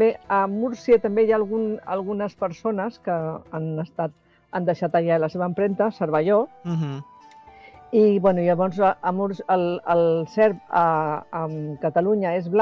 també a Múrcia també hi ha algunes persones que han deixat allà la seva empremta, Cervelló, i llavors el serb a Catalunya és blanc,